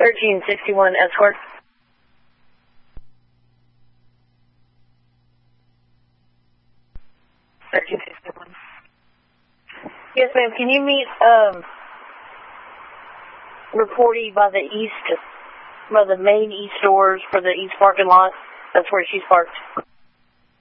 1361 Escort. Yes, ma'am. Can you meet Reporty by the main east doors for the east parking lot? That's where she's parked.